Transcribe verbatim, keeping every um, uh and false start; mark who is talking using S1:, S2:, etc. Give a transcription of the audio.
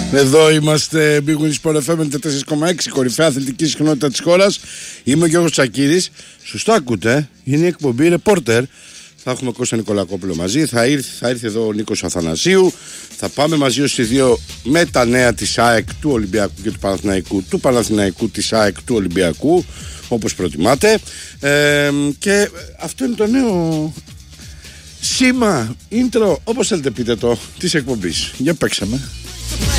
S1: Εδώ είμαστε, Big Win Sport εφ εμ τέσσερα κόμμα έξι, κορυφαία αθλητική συχνότητα της χώρας. Είμαι ο Γιώργος Τσακίρης. Σωστά ακούτε, είναι η εκπομπή Reporter. Θα έχουμε Κώστα Νικολακόπουλο μαζί. Θα ήρθε, θα ήρθε εδώ ο Νίκος Αθανασίου. Θα πάμε μαζί ως οι δύο με τα νέα της ΑΕΚ, του Ολυμπιακού και του Παναθηναϊκού. Του Παναθηναϊκού, της ΑΕΚ, του Ολυμπιακού, όπως προτιμάτε. Ε, και αυτό είναι το νέο σήμα, intro, όπως θέλετε πείτε το, της εκπομπής. Για παίξαμε.